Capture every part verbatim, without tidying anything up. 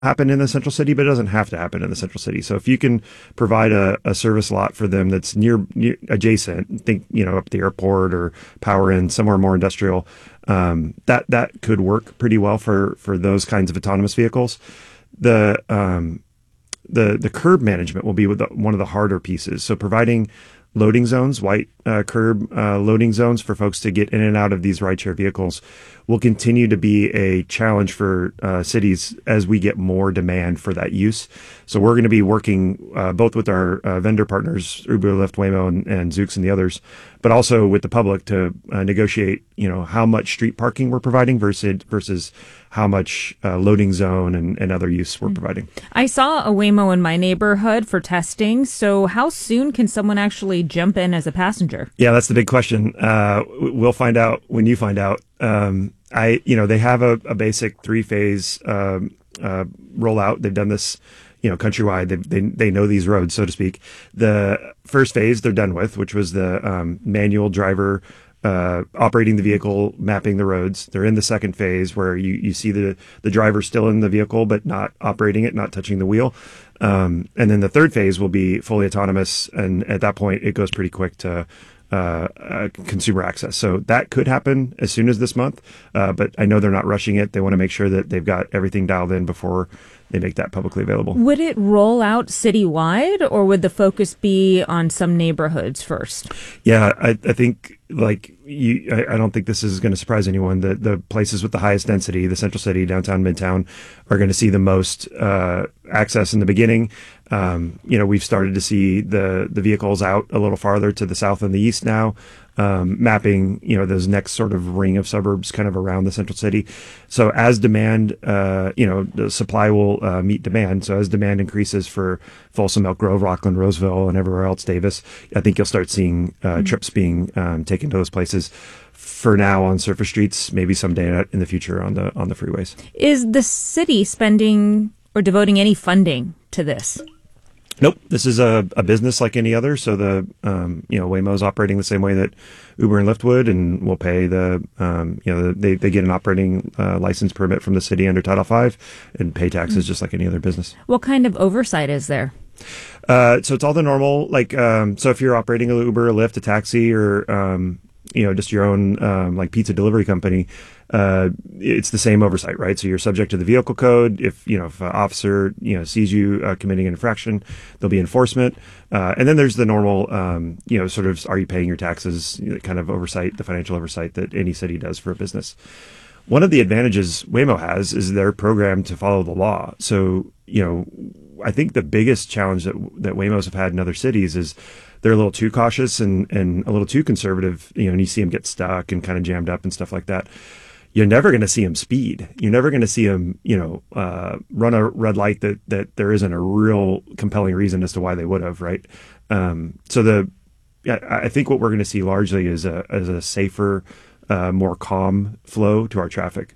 happen in the central city, but it doesn't have to happen in the central city. So if you can provide a, a service lot for them that's near, near adjacent, think, you know, up the airport or power in somewhere more industrial, um, that, that could work pretty well for, for those kinds of autonomous vehicles. The, um, the, the curb management will be with the, one of the harder pieces. So providing loading zones, white uh, curb uh, loading zones for folks to get in and out of these rideshare vehicles will continue to be a challenge for uh, cities as we get more demand for that use. So we're going to be working uh, both with our uh, vendor partners, Uber, Lyft, Waymo, and, and Zoox and the others, but also with the public to uh, negotiate, you know, how much street parking we're providing versus versus how much uh, loading zone and, and other use we're providing. I saw a Waymo in my neighborhood for testing. So how soon can someone actually jump in as a passenger? Yeah, that's the big question. Uh, we'll find out when you find out. Um, I, you know, they have a, a basic three phase um, uh, rollout. They've done this, you know, countrywide. They, they they know these roads, so to speak. The first phase they're done with, which was the um, manual driver uh, operating the vehicle, mapping the roads. They're in the second phase where you, you see the, the driver still in the vehicle, but not operating it, not touching the wheel. Um, and then the third phase will be fully autonomous. And at that point, it goes pretty quick to uh, uh, consumer access. So that could happen as soon as this month. Uh, but I know they're not rushing it. They want to make sure that they've got everything dialed in before they make that publicly available. Would it roll out citywide, or would the focus be on some neighborhoods first? Yeah, I, I think like you, I, I don't think this is going to surprise anyone that the places with the highest density, the central city, downtown, midtown, are going to see the most uh, access in the beginning. Um, you know, we've started to see the the vehicles out a little farther to the south and the east now. Um, mapping, you know, those next sort of ring of suburbs kind of around the central city. So as demand, uh, you know, the supply will uh, meet demand. So as demand increases for Folsom, Elk Grove, Rockland, Roseville, and everywhere else, Davis, I think you'll start seeing uh, mm-hmm. trips being um, taken to those places. For now on surface streets, maybe someday in the future on the on the freeways. Is the city spending or devoting any funding to this? Nope. This is a, a business like any other. So the, um, you know, Waymo's operating the same way that Uber and Lyft would, and will pay the, um, you know, the, they, they get an operating uh, license permit from the city under Title five and pay taxes mm-hmm. just like any other business. What kind of oversight is there? Uh, so it's all the normal, like, um, so if you're operating a Uber, a Lyft, a taxi, or, um, you know, just your own, um, like pizza delivery company, uh, it's the same oversight, right? So you're subject to the vehicle code. If, you know, if an officer, you know, sees you uh, committing an infraction, there'll be enforcement. Uh, and then there's the normal, um, you know, sort of, are you paying your taxes, you know, kind of oversight, the financial oversight that any city does for a business. One of the advantages Waymo has is they're programmed to follow the law. So, you know, I think the biggest challenge that, that Waymos have had in other cities is they're a little too cautious and, and a little too conservative, you know, and you see them get stuck and kind of jammed up and stuff like that. You're never going to see them speed. You're never going to see them, you know, uh, run a red light that, that there isn't a real compelling reason as to why they would have, right? Um, so the, I think what we're going to see largely is a, is a safer, uh, more calm flow to our traffic.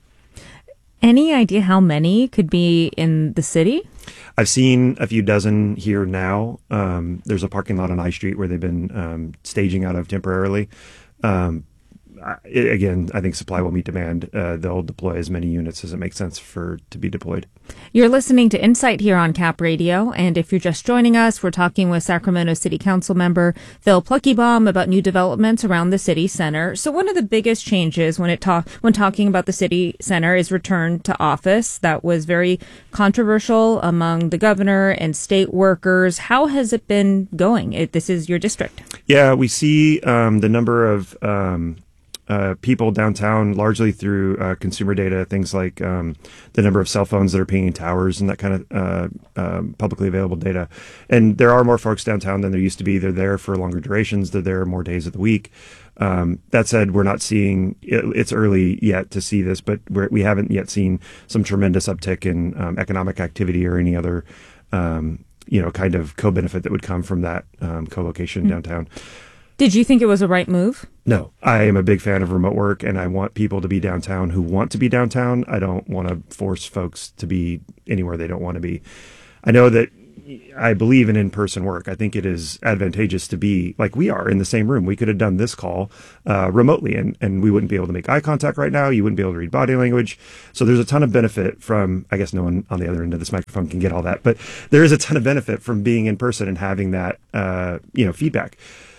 Any idea how many could be in the city? I've seen a few dozen here now. Um, there's a parking lot on I Street where they've been um, staging out of temporarily. Um, It, again, I think supply will meet demand. Uh, they'll deploy as many units as it makes sense for to be deployed. You're listening to Insight here on Cap Radio, and if you're just joining us, we're talking with Sacramento City Council member Phil Pluckybaum about new developments around the city center. So one of the biggest changes when it talk when talking about the city center is return to office. That was very controversial among the governor and state workers. How has it been going? It, this is your district. Yeah, we see um, the number of um, Uh, people downtown largely through uh, consumer data, things like um, the number of cell phones that are pinging towers and that kind of uh, uh, publicly available data. And there are more folks downtown than there used to be. They're there for longer durations. They're there more days of the week. Um, that said, we're not seeing, it, it's early yet to see this, but we're, we haven't yet seen some tremendous uptick in um, economic activity or any other, um, you know, kind of co-benefit that would come from that um, co-location mm-hmm. downtown. Did you think it was a right move? No, I am a big fan of remote work, and I want people to be downtown who want to be downtown. I don't want to force folks to be anywhere they don't want to be. I know that I believe in in-person work. I think it is advantageous to be like we are in the same room. We could have done this call uh, remotely, and, and we wouldn't be able to make eye contact right now. You wouldn't be able to read body language. So there's a ton of benefit from, I guess no one on the other end of this microphone can get all that, but there is a ton of benefit from being in person and having that, uh, you know, feedback.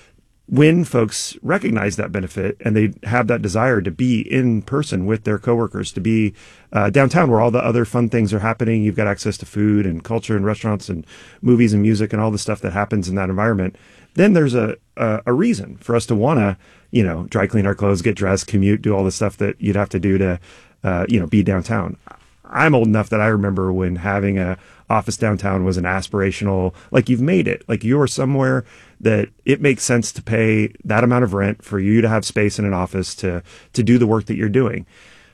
When folks recognize that benefit and they have that desire to be in person with their coworkers, to be uh, downtown where all the other fun things are happening, you've got access to food and culture and restaurants and movies and music and all the stuff that happens in that environment, then there's a a, a reason for us to want to, you know, dry clean our clothes, get dressed, commute, do all the stuff that you'd have to do to, uh, you know, be downtown. I'm old enough that I remember when having a office downtown was an aspirational, like you've made it, like you're somewhere that it makes sense to pay that amount of rent for you to have space in an office to, to do the work that you're doing.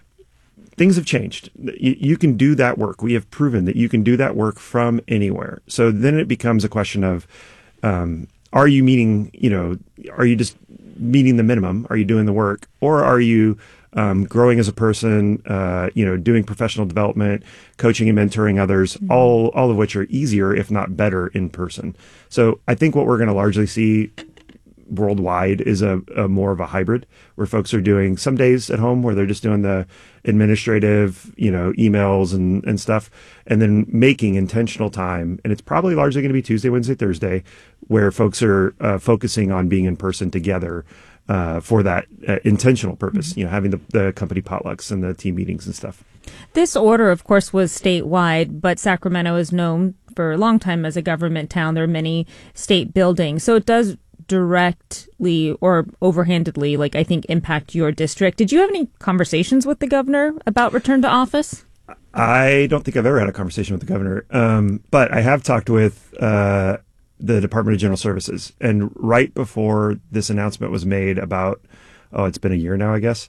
Things have changed. You, you can do that work. We have proven that you can do that work from anywhere. So then it becomes a question of, um, are you meeting, you know, are you just meeting the minimum? Are you doing the work, or are you Um, growing as a person, uh, you know, doing professional development, coaching and mentoring others, mm-hmm. all all of which are easier, if not better, in person. So I think what we're going to largely see worldwide is a, a more of a hybrid, where folks are doing some days at home where they're just doing the administrative, you know, emails and, and stuff, and then making intentional time. And it's probably largely going to be Tuesday, Wednesday, Thursday, where folks are uh, focusing on being in person together. Uh, for that uh, intentional purpose, mm-hmm. you know, having the, the company potlucks and the team meetings and stuff. This order, of course, was statewide, but Sacramento is known for a long time as a government town. There are many state buildings. So it does directly or overhandedly, like I think, impact your district. Did you have any conversations with the governor about return to office? I don't think I've ever had a conversation with the governor, um, but I have talked with uh the Department of General Services. And right before this announcement was made about, oh, it's been a year now, I guess.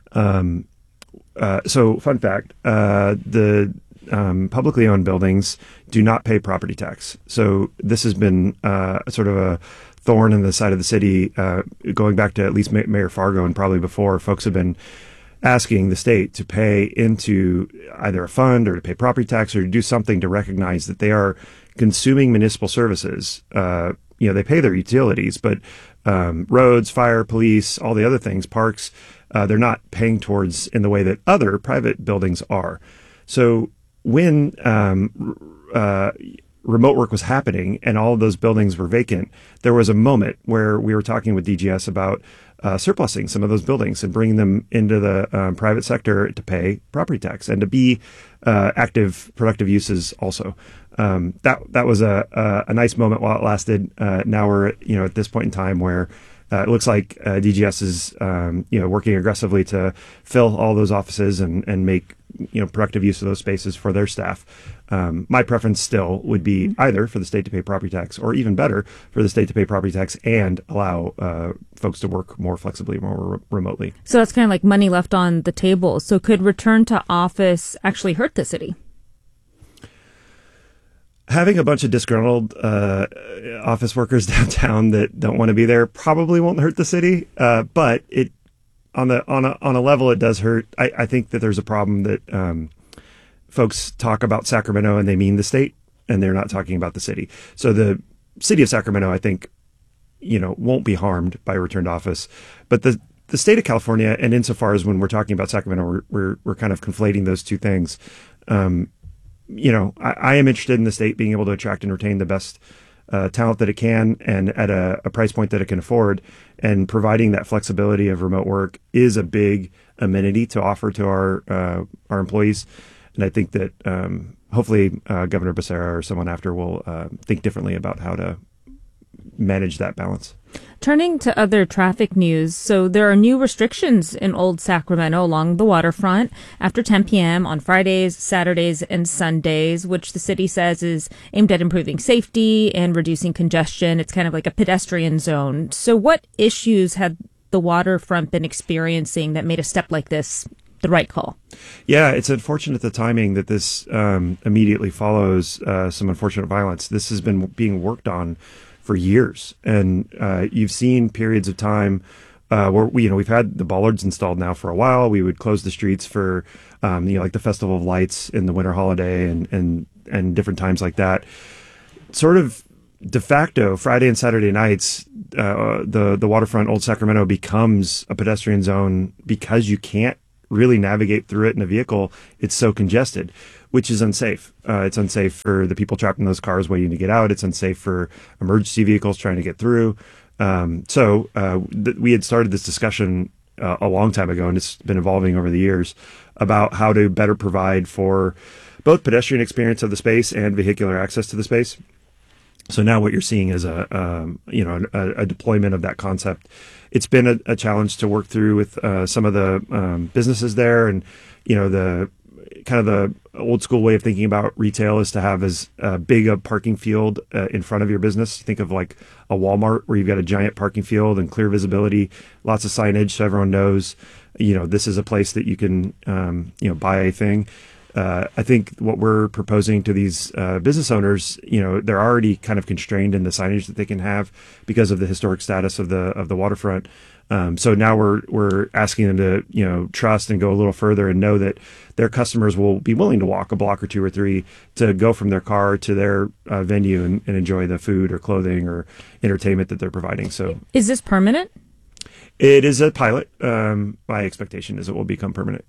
Um, uh, so fun fact, uh, the um, publicly owned buildings do not pay property tax. So this has been uh, sort of a thorn in the side of the city, uh, going back to at least Mayor Fargo and probably before. Folks have been asking the state to pay into either a fund or to pay property tax or to do something to recognize that they are consuming municipal services. Uh, you know, they pay their utilities, but um, roads, fire, police, all the other things, parks, uh, they're not paying towards in the way that other private buildings are. So when um, uh, remote work was happening and all of those buildings were vacant, there was a moment where we were talking with D G S about Uh, surplusing some of those buildings and bringing them into the um, private sector to pay property tax and to be uh, active, productive uses also. Um, that that was a, a a nice moment while it lasted. Uh, now we're you know at this point in time where uh, it looks like uh, D G S is um, you know working aggressively to fill all those offices and and make you know productive use of those spaces for their staff. Um, my preference still would be either for the state to pay property tax, or even better, for the state to pay property tax and allow uh, folks to work more flexibly, more re- remotely. So that's kind of like money left on the table. So could return to office actually hurt the city? Having a bunch of disgruntled uh, office workers downtown that don't want to be there probably won't hurt the city, uh, but it on the on a on a level it does hurt. I, I think that there's a problem that. Um, Folks talk about Sacramento and they mean the state, and they're not talking about the city. So the city of Sacramento, I think, you know, won't be harmed by return to office. But the the state of California, and insofar as when we're talking about Sacramento, we're we're, we're kind of conflating those two things. Um, you know, I, I am interested in the state being able to attract and retain the best uh, talent that it can, and at a, a price point that it can afford. And providing that flexibility of remote work is a big amenity to offer to our uh, our employees. And I think that um, hopefully uh, Governor Becerra or someone after will uh, think differently about how to manage that balance. Turning to other traffic news, so there are new restrictions in Old Sacramento along the waterfront after ten p.m. on Fridays, Saturdays, and Sundays, which the city says is aimed at improving safety and reducing congestion. It's kind of like a pedestrian zone. So what issues had the waterfront been experiencing that made a step like this the right call? Yeah, it's unfortunate the timing that this um, immediately follows uh, some unfortunate violence. This has been being worked on for years, and uh, you've seen periods of time uh, where we, you know, we've had the bollards installed now for a while. We would close the streets for, um, you know, like the Festival of Lights in the winter holiday and and and different times like that. sort of de facto, Friday and Saturday nights, uh, the the waterfront Old Sacramento becomes a pedestrian zone because you can't really navigate through it in a vehicle. It's so congested, which is unsafe. Uh, it's unsafe for the people trapped in those cars waiting to get out. It's unsafe for emergency vehicles trying to get through. Um, so uh, th- we had started this discussion uh, a long time ago, and it's been evolving over the years about how to better provide for both pedestrian experience of the space and vehicular access to the space. So now what you're seeing is a, um, you know, a, a deployment of that concept. It's been a, a challenge to work through with uh, some of the um, businesses there, and you know, the kind of the old school way of thinking about retail is to have as uh, big a parking field uh, in front of your business. Think of like a Walmart where you've got a giant parking field and clear visibility, lots of signage so everyone knows, you know, this is a place that you can, um, you know, buy a thing. Uh, I think what we're proposing to these uh, business owners, you know, they're already kind of constrained in the signage that they can have because of the historic status of the of the waterfront. Um, so now we're we're asking them to, you know, trust and go a little further and know that their customers will be willing to walk a block or two or three to go from their car to their uh, venue and, and enjoy the food or clothing or entertainment that they're providing. So, is this permanent? It is a pilot. Um, my expectation is it will become permanent.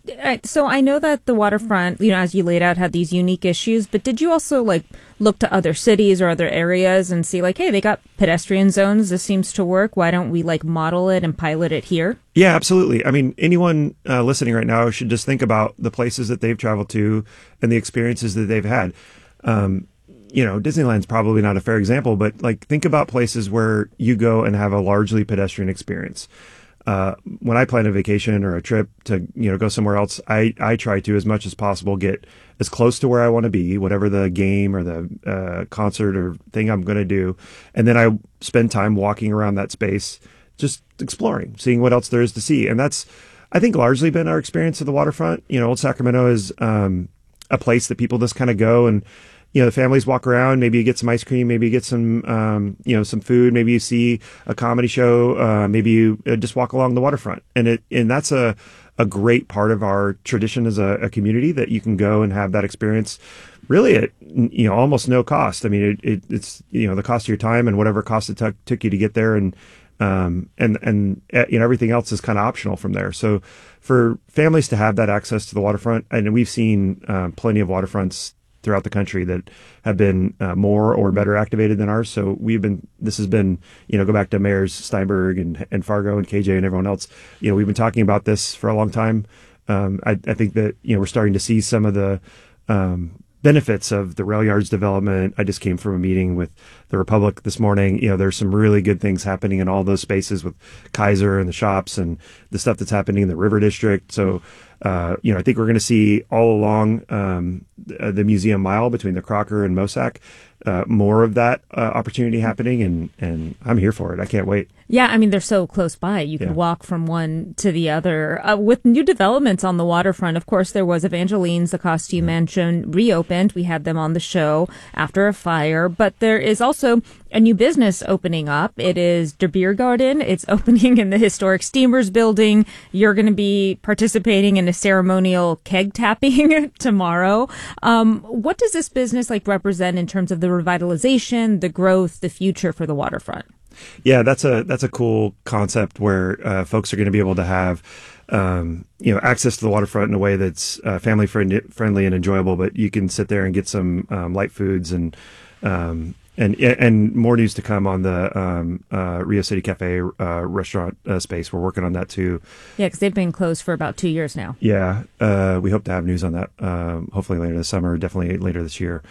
So I know that the waterfront, you know, as you laid out, had these unique issues, but did you also like look to other cities or other areas and see like, hey, they got pedestrian zones. This seems to work. Why don't we like model it and pilot it here? Yeah, absolutely. I mean, anyone uh, listening right now should just think about the places that they've traveled to and the experiences that they've had. Um, you know, Disneyland's probably not a fair example, but like think about places where you go and have a largely pedestrian experience. Uh, when I plan a vacation or a trip to, you know, go somewhere else, I, I try to, as much as possible, get as close to where I want to be, whatever the game or the uh, concert or thing I'm going to do. And then I spend time walking around that space, just exploring, seeing what else there is to see. And that's, I think, largely been our experience at the waterfront. You know, Old Sacramento is um, a place that people just kind of go and, you know, the families walk around, maybe you get some ice cream, maybe you get some, um, you know, some food, maybe you see a comedy show, uh, maybe you uh, just walk along the waterfront. And it, and that's a, a great part of our tradition as a, a community, that you can go and have that experience really at, you know, almost no cost. I mean, it, it it's, you know, the cost of your time and whatever cost it t- took you to get there. And, um, and, and, uh, you know, everything else is kind of optional from there. So for families to have that access to the waterfront, and we've seen, uh, plenty of waterfronts throughout the country that have been uh, more or better activated than ours. So we've been, this has been, you know, go back to Mayors Steinberg and, and Fargo and K J and everyone else. You know, we've been talking about this for a long time. Um, I, I think that, you know, we're starting to see some of the um, benefits of the rail yards development. I just came from a meeting with the Republic this morning. You know, there's some really good things happening in all those spaces with Kaiser and the shops and the stuff that's happening in the River District. So, Uh, you know, I think we're going to see all along um, the, the Museum Mile between the Crocker and Mosack, uh, more of that uh, opportunity happening, and, and I'm here for it. I can't wait. Yeah, I mean, they're so close by. You can Yeah. walk from one to the other. Uh, with new developments on the waterfront, of course, there was Evangeline's, the costume mansion, reopened. We had them on the show after a fire. But there is also a new business opening up. It is Der Beer Garden. It's opening in the historic Steamers building. You're going to be participating in a ceremonial keg tapping tomorrow. Um, what does this business like represent in terms of the revitalization, the growth, the future for the waterfront? Yeah, that's a that's a cool concept where uh, folks are going to be able to have um, you know, access to the waterfront in a way that's uh, family friend- friendly and enjoyable. But you can sit there and get some um, light foods and um, and and more news to come on the um, uh, Rio City Cafe uh, restaurant uh, space. We're working on that too. Yeah, because they've been closed for about two years now. Yeah, uh, we hope to have news on that. Um, hopefully later this summer, definitely later this year.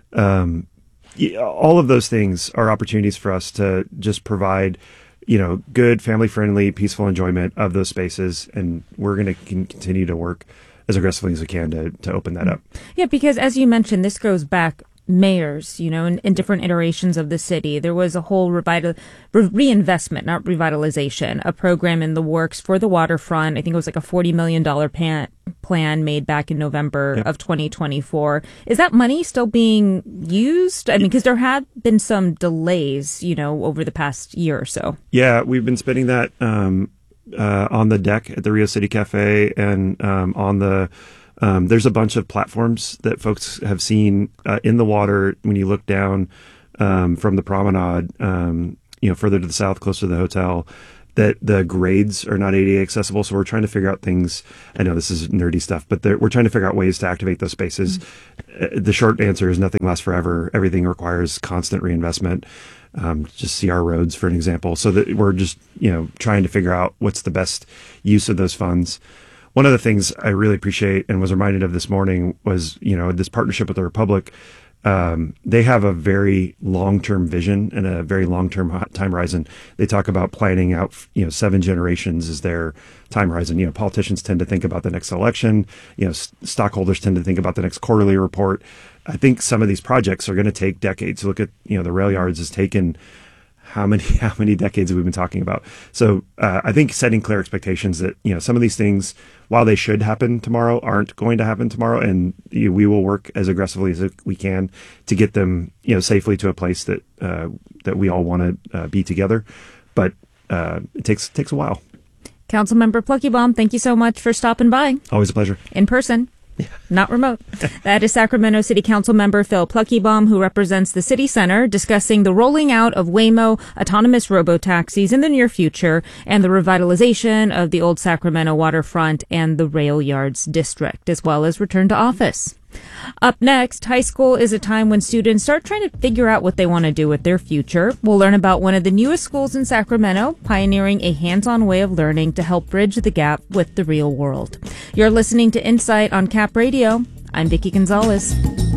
Um, all of those things are opportunities for us to just provide, you know, good, family-friendly, peaceful enjoyment of those spaces, and we're going to continue to work as aggressively as we can to to open that up. Yeah, because as you mentioned, this goes back mayors, you know, in, in different iterations of the city. There was a whole revital, re- reinvestment, not revitalization, a program in the works for the waterfront. I think it was like a forty million dollars pan, plan made back in November yep. of twenty twenty-four. Is that money still being used? I mean, because there have been some delays, you know, over the past year or so. Yeah, we've been spending that um, uh, on the deck at the Rio City Cafe and um, on the Um, there's a bunch of platforms that folks have seen uh, in the water when you look down um, from the promenade, um, you know, further to the south, closer to the hotel, that the grades are not A D A accessible. So we're trying to figure out things. I know this is nerdy stuff, but we're trying to figure out ways to activate those spaces. Mm-hmm. Uh, the short answer is nothing lasts forever. Everything requires constant reinvestment. Um, just see our roads, for an example. So that we're just, you know, trying to figure out what's the best use of those funds. One of the things I really appreciate and was reminded of this morning was, you know, this partnership with the Republic. Um, they have a very long-term vision and a very long-term time horizon. They talk about planning out, you know, seven generations is their time horizon. You know, politicians tend to think about the next election. You know, s- stockholders tend to think about the next quarterly report. I think some of these projects are going to take decades. Look at, you know, the rail yards has taken how many, how many decades have we been talking about? So uh, I think setting clear expectations that, you know, some of these things, while they should happen tomorrow, aren't going to happen tomorrow. And you know, we will work as aggressively as we can to get them, you know, safely to a place that, uh, that we all want to uh, be together. But uh, it takes, takes a while. Councilmember Pluckybaum, thank you so much for stopping by. Always a pleasure. In person. Yeah. Not remote. That is Sacramento City Council member Phil Pluckybaum, who represents the city center, discussing the rolling out of Waymo autonomous robo-taxis in the near future and the revitalization of the old Sacramento waterfront and the rail yards district, as well as return to office. Up next, high school is a time when students start trying to figure out what they want to do with their future. We'll learn about one of the newest schools in Sacramento, pioneering a hands-on way of learning to help bridge the gap with the real world. You're listening to Insight on Cap Radio. I'm Vicki Gonzalez.